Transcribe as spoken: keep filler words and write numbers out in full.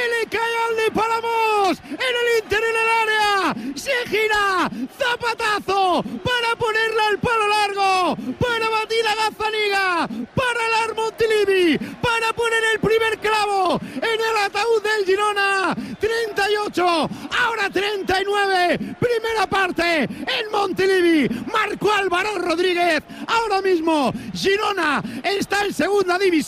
le cae al de Palamos, en el Inter en el área, se gira, zapatazo, para ponerle al palo largo, para batir a Gazzaniga, para el Montilivi, para poner el primer clavo en el ataúd del Girona. treinta y ocho, ahora treinta y nueve, primera parte en Montilivi, marcó Álvaro Rodríguez. Ahora mismo Girona está en segunda división.